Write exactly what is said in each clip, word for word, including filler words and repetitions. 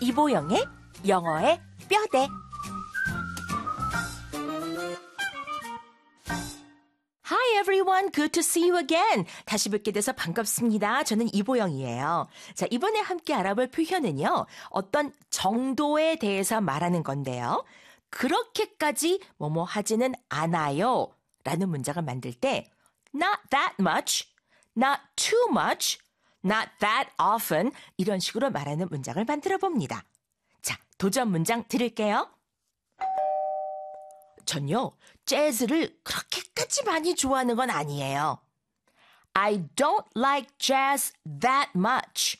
이보영의 영어의 뼈대. Hi everyone, good to see you again. 다시 뵙게 돼서 반갑습니다. 저는 이보영이에요. 자, 이번에 함께 알아볼 표현은요, 어떤 정도에 대해서 말하는 건데요. 그렇게까지 뭐뭐 하지는 않아요 라는 문장을 만들 때 not that much, not too much, not that often 이런 식으로 말하는 문장을 만들어 봅니다. 자, 도전 문장 드릴게요. 전요, 재즈를 그렇게까지 많이 좋아하는 건 아니에요. I don't like jazz that much.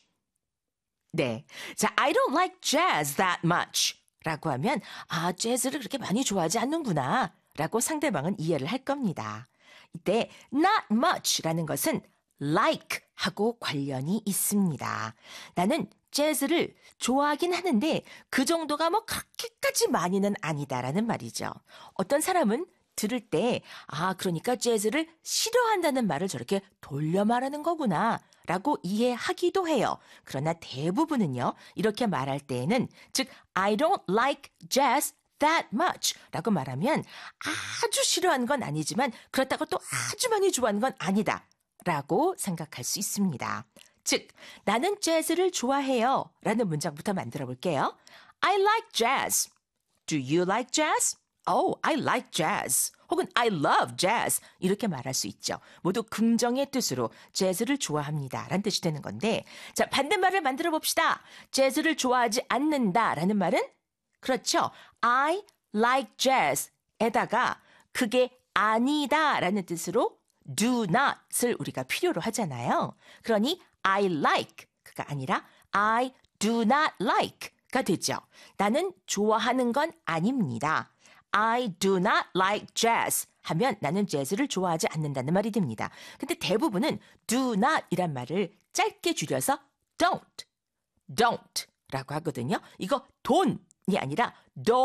네, 자, I don't like jazz that much 라고 하면 아, 재즈를 그렇게 많이 좋아하지 않는구나 라고 상대방은 이해를 할 겁니다. 이때 not much 라는 것은 like 하고 관련이 있습니다. 나는 재즈를 좋아하긴 하는데 그 정도가 뭐 그렇게까지 많이는 아니다라는 말이죠. 어떤 사람은 들을 때 아, 그러니까 재즈를 싫어한다는 말을 저렇게 돌려 말하는 거구나 라고 이해하기도 해요. 그러나 대부분은요, 이렇게 말할 때에는 즉 I don't like jazz that much 라고 말하면 아주 싫어하는 건 아니지만 그렇다고 또 아주 많이 좋아하는 건 아니다 라고 생각할 수 있습니다. 즉, 나는 재즈를 좋아해요 라는 문장부터 만들어 볼게요. I like jazz. Do you like jazz? Oh, I like jazz. 혹은 I love jazz. 이렇게 말할 수 있죠. 모두 긍정의 뜻으로 재즈를 좋아합니다 라는 뜻이 되는 건데, 자, 반대말을 만들어 봅시다. 재즈를 좋아하지 않는다 라는 말은 그렇죠. I like jazz 에다가 그게 아니다 라는 뜻으로 do not을 우리가 필요로 하잖아요. 그러니 I like가 아니라 I do not like가 되죠. 나는 좋아하는 건 아닙니다. I do not like jazz 하면 나는 재즈를 좋아하지 않는다는 말이 됩니다. 근데 대부분은 do not 이란 말을 짧게 줄여서 don't, don't 라고 하거든요. 이거 don't이 아니라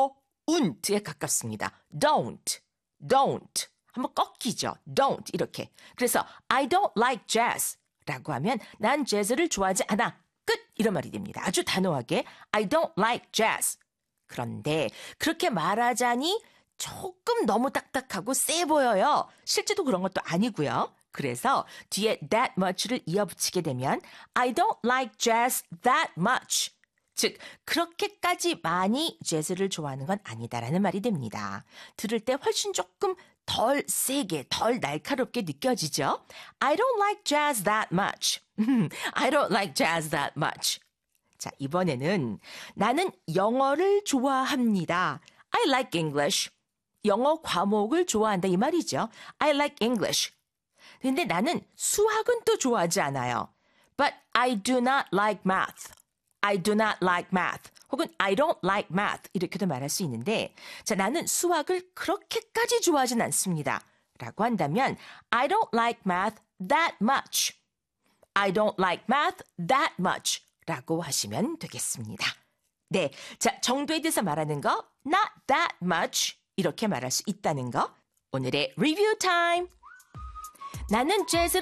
do'nt에 가깝습니다. don't, don't. 한번 꺾이죠. don't 이렇게. 그래서 I don't like jazz 라고 하면 난 재즈를 좋아하지 않아. 끝! 이런 말이 됩니다. 아주 단호하게 I don't like jazz. 그런데 그렇게 말하자니 조금 너무 딱딱하고 세 보여요. 실제도 그런 것도 아니고요. 그래서 뒤에 that much를 이어붙이게 되면 I don't like jazz that much. 즉, 그렇게까지 많이 재즈를 좋아하는 건 아니다라는 말이 됩니다. 들을 때 훨씬 조금 덜 세게, 덜 날카롭게 느껴지죠? I don't like jazz that much. I don't like jazz that much. 자, 이번에는 나는 영어를 좋아합니다. I like English. 영어 과목을 좋아한다 이 말이죠. I like English. 근데 나는 수학은 또 좋아하지 않아요. But I do not like math. I do not like math. 혹은 I don't like math 이렇게도 말할 수 있는데, 자, 나는 수학을 그렇게까지 좋아하진 않습니다 라고 한다면 I don't like math that much. I don't like math that much 라고 하시면 되겠습니다. 네, 자, 정도에 대해서 말하는 거 not that much 이렇게 말할 수 있다는 거. 오늘의 리뷰 타임. 나는 재즈